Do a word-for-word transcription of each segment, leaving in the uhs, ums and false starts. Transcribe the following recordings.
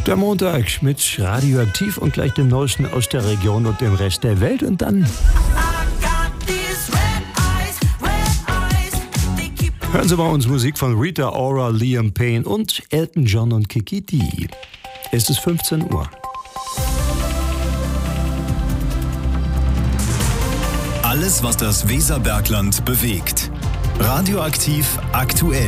Der Montag mit Radioaktiv und gleich dem Neuesten aus der Region und dem Rest der Welt. Und dann hören Sie bei uns Musik von Rita Ora, Liam Payne und Elton John und Kiki D. Es ist fünfzehn Uhr. Alles, was das Weserbergland bewegt. Radioaktiv aktuell.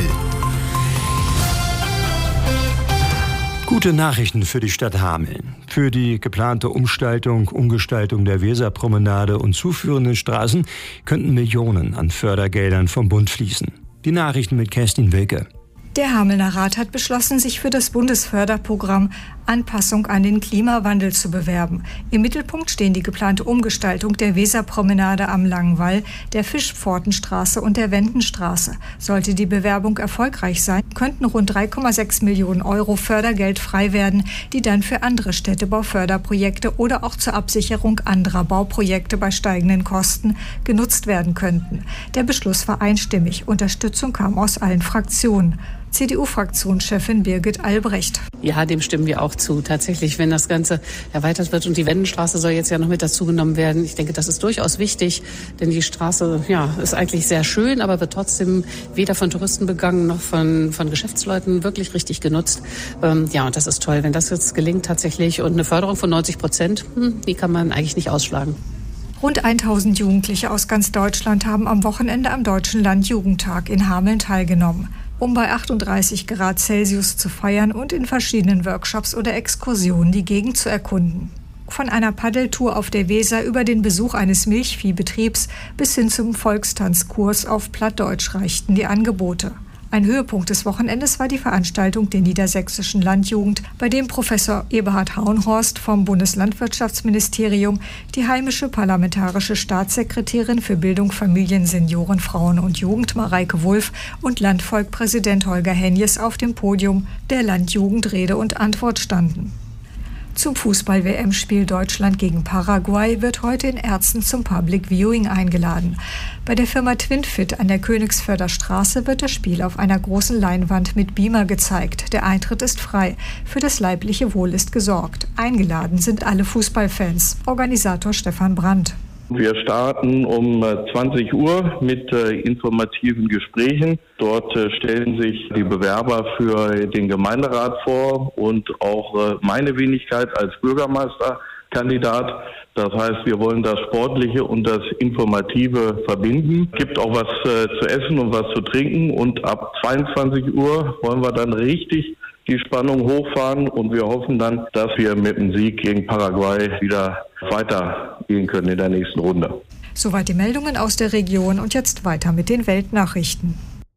Gute Nachrichten für die Stadt Hameln. Für die geplante Umgestaltung, Umgestaltung der Weserpromenade und zuführenden Straßen könnten Millionen an Fördergeldern vom Bund fließen. Die Nachrichten mit Kerstin Wilke. Der Hamelner Rat hat beschlossen, sich für das Bundesförderprogramm Anpassung an den Klimawandel zu bewerben. Im Mittelpunkt stehen die geplante Umgestaltung der Weserpromenade am Langen Wall, der Fischpfortenstraße und der Wendenstraße. Sollte die Bewerbung erfolgreich sein, könnten rund drei Komma sechs Millionen Euro Fördergeld frei werden, die dann für andere Städtebauförderprojekte oder auch zur Absicherung anderer Bauprojekte bei steigenden Kosten genutzt werden könnten. Der Beschluss war einstimmig. Unterstützung kam aus allen Fraktionen. C D U-Fraktionschefin Birgit Albrecht. Ja, dem stimmen wir auch zu. Tatsächlich, wenn das Ganze erweitert wird und die Wendenstraße soll jetzt ja noch mit dazugenommen werden. Ich denke, das ist durchaus wichtig, denn die Straße, ja, ist eigentlich sehr schön, aber wird trotzdem weder von Touristen begangen noch von, von Geschäftsleuten wirklich richtig genutzt. Ähm, ja, und das ist toll, wenn das jetzt gelingt tatsächlich. Und eine Förderung von neunzig Prozent, hm, die kann man eigentlich nicht ausschlagen. Rund tausend Jugendliche aus ganz Deutschland haben am Wochenende am Deutschen Landjugendtag in Hameln teilgenommen, um bei achtunddreißig Grad Celsius zu feiern und in verschiedenen Workshops oder Exkursionen die Gegend zu erkunden. Von einer Paddeltour auf der Weser über den Besuch eines Milchviehbetriebs bis hin zum Volkstanzkurs auf Plattdeutsch reichten die Angebote. Ein Höhepunkt des Wochenendes war die Veranstaltung der Niedersächsischen Landjugend, bei dem Professor Eberhard Hauenhorst vom Bundeslandwirtschaftsministerium, die heimische parlamentarische Staatssekretärin für Bildung, Familien, Senioren, Frauen und Jugend Mareike Wulff und Landvolkpräsident Holger Henjes auf dem Podium der Landjugend Rede und Antwort standen. Zum Fußball-W M-Spiel Deutschland gegen Paraguay wird heute in Erzen zum Public Viewing eingeladen. Bei der Firma Twinfit an der Königsförder Straße wird das Spiel auf einer großen Leinwand mit Beamer gezeigt. Der Eintritt ist frei. Für das leibliche Wohl ist gesorgt. Eingeladen sind alle Fußballfans. Organisator Stefan Brandt. Wir starten um zwanzig Uhr mit äh, informativen Gesprächen. Dort äh, stellen sich die Bewerber für den Gemeinderat vor und auch äh, meine Wenigkeit als Bürgermeisterkandidat. Das heißt, wir wollen das Sportliche und das Informative verbinden. Es gibt auch was äh, zu essen und was zu trinken. Und ab zweiundzwanzig Uhr wollen wir dann richtig die Spannung hochfahren und wir hoffen dann, dass wir mit dem Sieg gegen Paraguay wieder weitergehen können in der nächsten Runde. Soweit die Meldungen aus der Region und jetzt weiter mit den Weltnachrichten.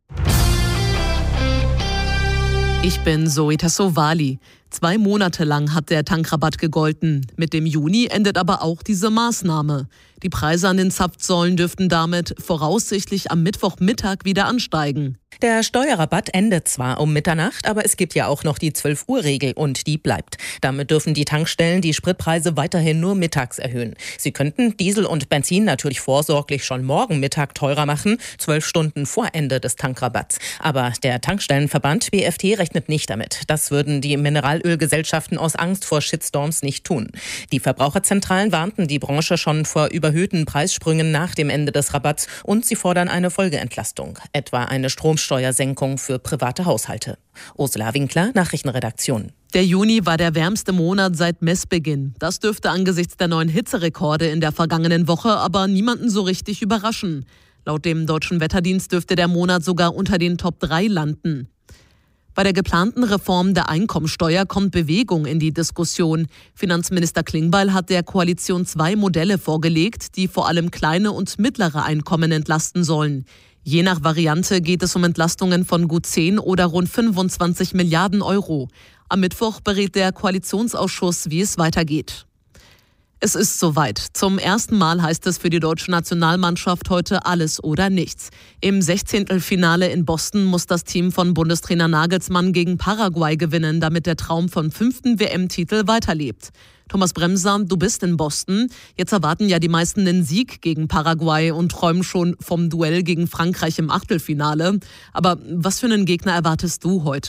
Ich bin Zoe Tassovali. Zwei Monate lang hat der Tankrabatt gegolten. Mit dem Juni endet aber auch diese Maßnahme. Die Preise an den Zapfsäulen dürften damit voraussichtlich am Mittwochmittag wieder ansteigen. Der Steuerrabatt endet zwar um Mitternacht, aber es gibt ja auch noch die zwölf Uhr Regel und die bleibt. Damit dürfen die Tankstellen die Spritpreise weiterhin nur mittags erhöhen. Sie könnten Diesel und Benzin natürlich vorsorglich schon morgen Mittag teurer machen, zwölf Stunden vor Ende des Tankrabatts. Aber der Tankstellenverband B F T rechnet nicht damit. Das würden die Mineralölgesellschaften aus Angst vor Shitstorms nicht tun. Die Verbraucherzentralen warnten die Branche schon vor überhöhten Preissprüngen nach dem Ende des Rabatts und sie fordern eine Folgeentlastung, etwa eine Stromsteuersenkung für private Haushalte. Ursula Winkler, Nachrichtenredaktion. Der Juni war der wärmste Monat seit Messbeginn. Das dürfte angesichts der neuen Hitzerekorde in der vergangenen Woche aber niemanden so richtig überraschen. Laut dem Deutschen Wetterdienst dürfte der Monat sogar unter den Top drei landen. Bei der geplanten Reform der Einkommensteuer kommt Bewegung in die Diskussion. Finanzminister Klingbeil hat der Koalition zwei Modelle vorgelegt, die vor allem kleine und mittlere Einkommen entlasten sollen. Je nach Variante geht es um Entlastungen von gut zehn oder rund fünfundzwanzig Milliarden Euro. Am Mittwoch berät der Koalitionsausschuss, wie es weitergeht. Es ist soweit. Zum ersten Mal heißt es für die deutsche Nationalmannschaft heute alles oder nichts. Im Sechzehntelfinale in Boston muss das Team von Bundestrainer Nagelsmann gegen Paraguay gewinnen, damit der Traum vom fünften W M-Titel weiterlebt. Thomas Bremser, du bist in Boston. Jetzt erwarten ja die meisten den Sieg gegen Paraguay und träumen schon vom Duell gegen Frankreich im Achtelfinale. Aber was für einen Gegner erwartest du heute?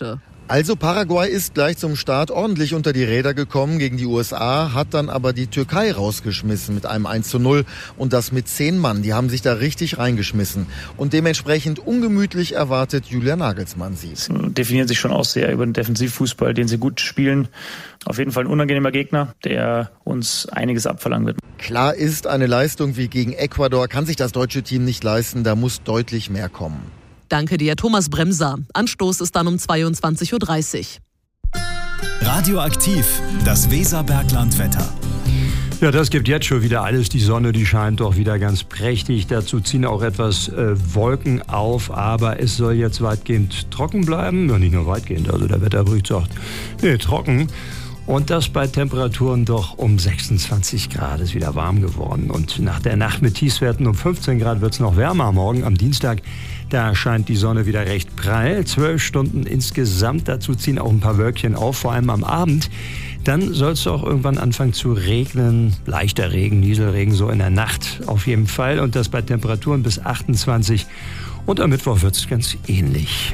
Also Paraguay ist gleich zum Start ordentlich unter die Räder gekommen gegen die U S A, hat dann aber die Türkei rausgeschmissen mit einem eins zu null und das mit zehn Mann. Die haben sich da richtig reingeschmissen und dementsprechend ungemütlich erwartet Julian Nagelsmann sie. Sie definieren sich schon auch sehr über den Defensivfußball, den sie gut spielen. Auf jeden Fall ein unangenehmer Gegner, der uns einiges abverlangen wird. Klar ist, eine Leistung wie gegen Ecuador kann sich das deutsche Team nicht leisten, da muss deutlich mehr kommen. Danke dir, Thomas Bremser. Anstoß ist dann um zweiundzwanzig Uhr dreißig. Radioaktiv, das Weserberglandwetter. Ja, das gibt jetzt schon wieder alles. Die Sonne, die scheint doch wieder ganz prächtig. Dazu ziehen auch etwas äh, Wolken auf, aber es soll jetzt weitgehend trocken bleiben. Ja, nicht nur weitgehend, also der Wetterbericht sagt, nee, trocken. Und das bei Temperaturen doch um sechsundzwanzig Grad, ist wieder warm geworden. Und nach der Nacht mit Tiefstwerten um fünfzehn Grad wird es noch wärmer. Morgen am Dienstag, da scheint die Sonne wieder recht prall. Zwölf Stunden insgesamt, dazu ziehen auch ein paar Wölkchen auf, vor allem am Abend. Dann soll es auch irgendwann anfangen zu regnen. Leichter Regen, Nieselregen, so in der Nacht auf jeden Fall. Und das bei Temperaturen bis achtundzwanzig. Und am Mittwoch wird es ganz ähnlich.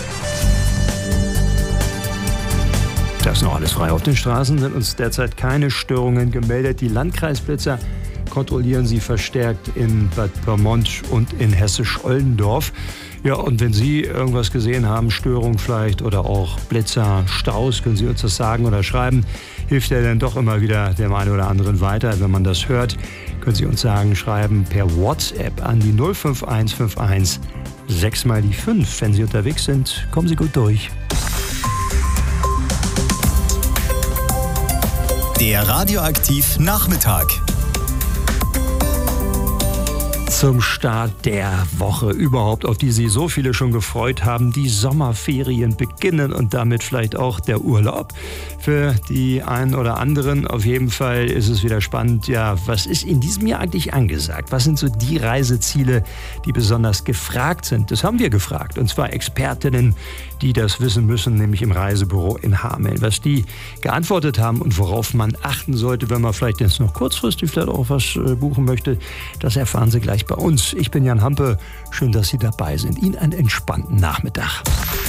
Das ist noch alles frei auf den Straßen, sind uns derzeit keine Störungen gemeldet. Die Landkreisblitzer kontrollieren sie verstärkt in Bad Pyrmont und in Hessisch-Oldendorf. Ja, und wenn Sie irgendwas gesehen haben, Störung vielleicht oder auch Blitzer, Staus, können Sie uns das sagen oder schreiben. Hilft ja dann doch immer wieder dem einen oder anderen weiter. Wenn man das hört, können Sie uns sagen, schreiben per WhatsApp an die null fünf eins fünf eins sechs mal die fünf. Wenn Sie unterwegs sind, kommen Sie gut durch. Der Radioaktiv Nachmittag. Zum Start der Woche überhaupt, auf die Sie so viele schon gefreut haben. Die Sommerferien beginnen und damit vielleicht auch der Urlaub. Für die einen oder anderen auf jeden Fall ist es wieder spannend. Ja, was ist in diesem Jahr eigentlich angesagt? Was sind so die Reiseziele, die besonders gefragt sind? Das haben wir gefragt. Und zwar Expertinnen, die das wissen müssen, nämlich im Reisebüro in Hameln. Was die geantwortet haben und worauf man achten sollte, wenn man vielleicht jetzt noch kurzfristig vielleicht auch was buchen möchte, das erfahren Sie gleich bei uns. Ich bin Jan Hampe. Schön, dass Sie dabei sind. Ihnen einen entspannten Nachmittag.